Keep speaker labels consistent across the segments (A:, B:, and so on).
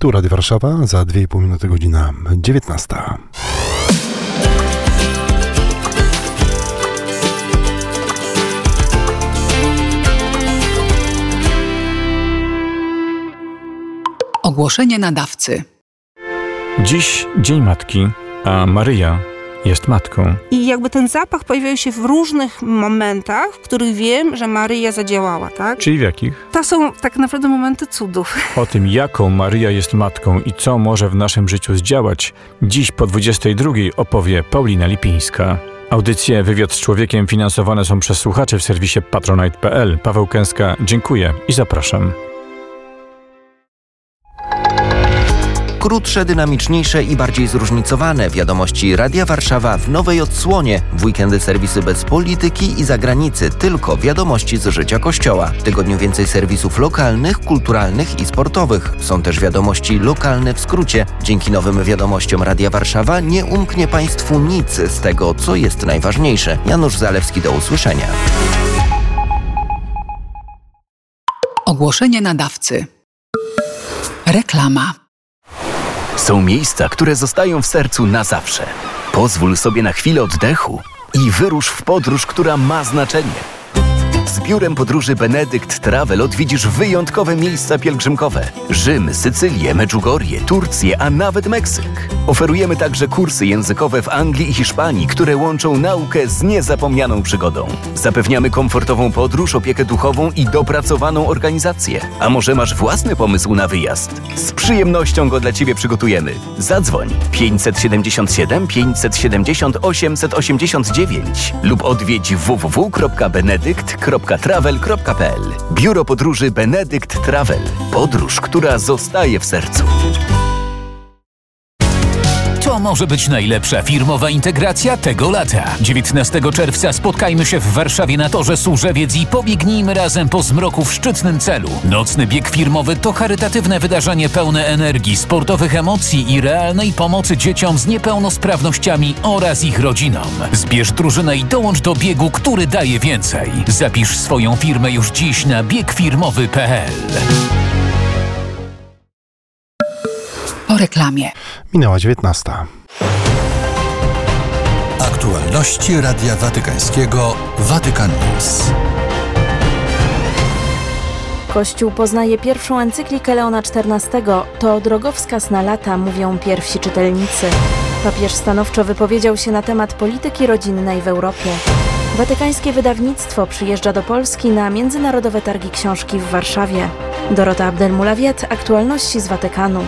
A: Tu Radio Warszawa, za 2,5 minuty godzina 19.
B: Ogłoszenie nadawcy.
C: Dziś Dzień Matki, a Maryja jest matką.
D: I jakby ten zapach pojawiał się w różnych momentach, w których wiem, że Maryja zadziałała, tak?
C: Czyli w jakich?
D: To są tak naprawdę momenty cudów.
C: O tym, jaką Maryja jest matką i co może w naszym życiu zdziałać, dziś po 22:00 opowie Paulina Lipińska. Audycje Wywiad z Człowiekiem finansowane są przez słuchaczy w serwisie patronite.pl. Paweł Kęska, dziękuję i zapraszam.
E: Krótsze, dynamiczniejsze i bardziej zróżnicowane wiadomości Radia Warszawa w nowej odsłonie. W weekendy serwisy bez polityki i zagranicy, tylko wiadomości z życia Kościoła. W tygodniu więcej serwisów lokalnych, kulturalnych i sportowych. Są też wiadomości lokalne w skrócie. Dzięki nowym wiadomościom Radia Warszawa nie umknie Państwu nic z tego, co jest najważniejsze. Janusz Zalewski, do usłyszenia.
B: Ogłoszenie nadawcy. Reklama.
F: Są miejsca, które zostają w sercu na zawsze. Pozwól sobie na chwilę oddechu i wyrusz w podróż, która ma znaczenie. Z biurem podróży Benedykt Travel odwiedzisz wyjątkowe miejsca pielgrzymkowe. Rzym, Sycylię, Medjugorje, Turcję, a nawet Meksyk. Oferujemy także kursy językowe w Anglii i Hiszpanii, które łączą naukę z niezapomnianą przygodą. Zapewniamy komfortową podróż, opiekę duchową i dopracowaną organizację. A może masz własny pomysł na wyjazd? Z przyjemnością go dla Ciebie przygotujemy. Zadzwoń 577 570 889 lub odwiedź www.benedykt.travel.pl. Biuro podróży Benedykt Travel. Podróż, która zostaje w sercu.
G: To może być najlepsza firmowa integracja tego lata. 19 czerwca spotkajmy się w Warszawie na Torze Służewiec i pobiegnijmy razem po zmroku w szczytnym celu. Nocny bieg firmowy to charytatywne wydarzenie pełne energii, sportowych emocji i realnej pomocy dzieciom z niepełnosprawnościami oraz ich rodzinom. Zbierz drużynę i dołącz do biegu, który daje więcej. Zapisz swoją firmę już dziś na biegfirmowy.pl.
B: Po reklamie.
A: Minęła 19.
H: Aktualności Radia Watykańskiego Vatican News.
I: Kościół poznaje pierwszą encyklikę Leona XIV. To drogowskaz na lata, mówią pierwsi czytelnicy. Papież stanowczo wypowiedział się na temat polityki rodzinnej w Europie. Watykańskie wydawnictwo przyjeżdża do Polski na Międzynarodowe Targi Książki w Warszawie. Dorota Abdelmulawiet, aktualności z Watykanu.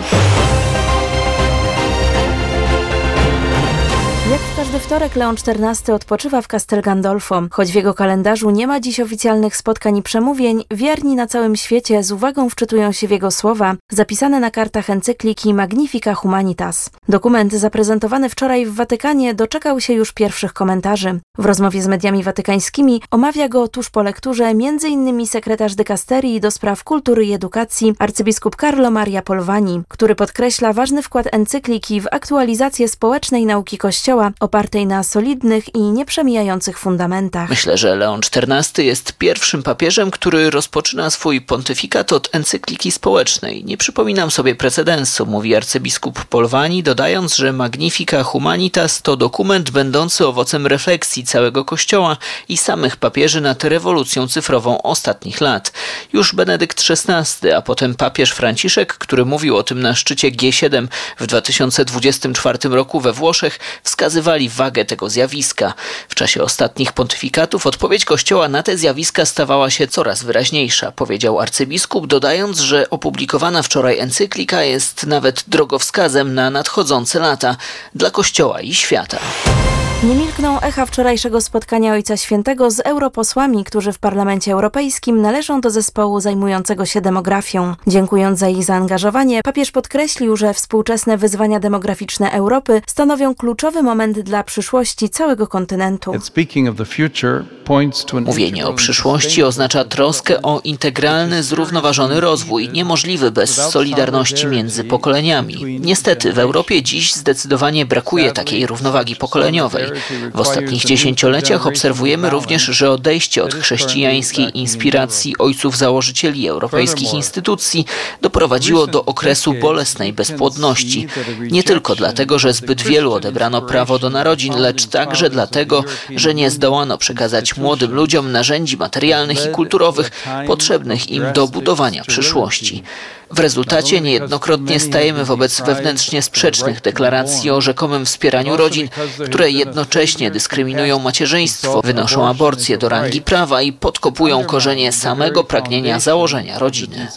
I: Jak w każdy wtorek Leon XIV odpoczywa w Castel Gandolfo. Choć w jego kalendarzu nie ma dziś oficjalnych spotkań i przemówień, wierni na całym świecie z uwagą wczytują się w jego słowa, zapisane na kartach encykliki Magnifica Humanitas. Dokument zaprezentowany wczoraj w Watykanie doczekał się już pierwszych komentarzy. W rozmowie z mediami watykańskimi omawia go tuż po lekturze m.in. sekretarz dykasterii do spraw kultury i edukacji arcybiskup Carlo Maria Polvani, który podkreśla ważny wkład encykliki w aktualizację społecznej nauki Kościoła opartej na solidnych i nieprzemijających fundamentach.
J: Myślę, że Leon XIV jest pierwszym papieżem, który rozpoczyna swój pontyfikat od encykliki społecznej. Nie przypominam sobie precedensu, mówi arcybiskup Polvani, dodając, że Magnifica Humanitas to dokument będący owocem refleksji całego Kościoła i samych papieży nad rewolucją cyfrową ostatnich lat. Już Benedykt XVI, a potem papież Franciszek, który mówił o tym na szczycie G7 w 2024 roku we Włoszech, wskazywali wagę tego zjawiska. W czasie ostatnich pontyfikatów odpowiedź Kościoła na te zjawiska stawała się coraz wyraźniejsza, powiedział arcybiskup, dodając, że opublikowana wczoraj encyklika jest nawet drogowskazem na nadchodzące lata dla Kościoła i świata.
I: Nie milkną echa wczorajszego spotkania Ojca Świętego z europosłami, którzy w Parlamencie Europejskim należą do zespołu zajmującego się demografią. Dziękując za ich zaangażowanie, papież podkreślił, że współczesne wyzwania demograficzne Europy stanowią kluczowy moment dla przyszłości całego kontynentu.
J: Mówienie o przyszłości oznacza troskę o integralny, zrównoważony rozwój, niemożliwy bez solidarności między pokoleniami. Niestety w Europie dziś zdecydowanie brakuje takiej równowagi pokoleniowej. W ostatnich dziesięcioleciach obserwujemy również, że odejście od chrześcijańskiej inspiracji ojców założycieli europejskich instytucji doprowadziło do okresu bolesnej bezpłodności. Nie tylko dlatego, że zbyt wielu odebrano prawo do narodzin, lecz także dlatego, że nie zdołano przekazać młodym ludziom narzędzi materialnych i kulturowych potrzebnych im do budowania przyszłości. W rezultacie niejednokrotnie stajemy wobec wewnętrznie sprzecznych deklaracji o rzekomym wspieraniu rodzin, które jednocześnie dyskryminują macierzyństwo, wynoszą aborcję do rangi prawa i podkopują korzenie samego pragnienia założenia rodziny.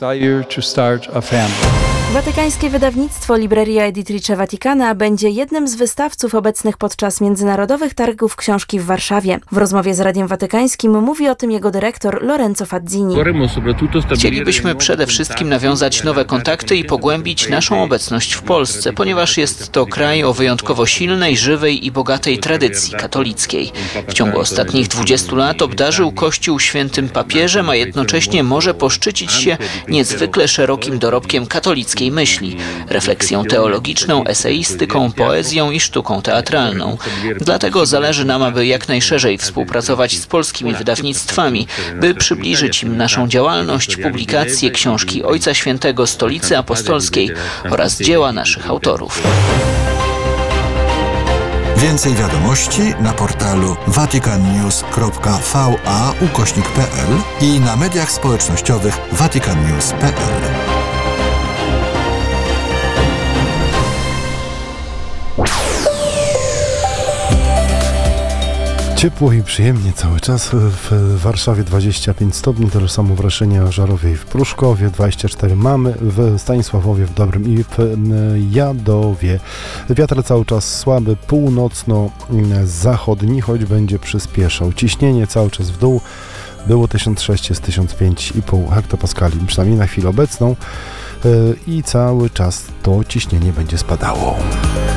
I: Watykańskie wydawnictwo Libreria Editrice Vaticana będzie jednym z wystawców obecnych podczas Międzynarodowych Targów Książki w Warszawie. W rozmowie z Radiem Watykańskim mówi o tym jego dyrektor Lorenzo Fazzini.
J: Chcielibyśmy przede wszystkim nawiązać nowe kontakty i pogłębić naszą obecność w Polsce, ponieważ jest to kraj o wyjątkowo silnej, żywej i bogatej tradycji katolickiej. W ciągu ostatnich 20 lat obdarzył Kościół świętym papieżem, a jednocześnie może poszczycić się niezwykle szerokim dorobkiem katolickiej myśli, refleksją teologiczną, eseistyką, poezją i sztuką teatralną. Dlatego zależy nam, aby jak najszerzej współpracować z polskimi wydawnictwami, by przybliżyć im naszą działalność, publikacje, książki Ojca Świętego, Stolicy Apostolskiej oraz dzieła naszych autorów.
H: Więcej wiadomości na portalu vaticannews.va/pl i na mediach społecznościowych vaticannews.pl.
A: Ciepło i przyjemnie cały czas. W Warszawie 25 stopni, tyle samo w Raszynie, Żarowie i w Pruszkowie, 24 mamy, w Stanisławowie, w Dobrym i w Jadowie. Wiatr cały czas słaby, północno-zachodni, choć będzie przyspieszał. Ciśnienie cały czas w dół, było 1006, jest 1005,5 hektopaskali, przynajmniej na chwilę obecną, i cały czas to ciśnienie będzie spadało.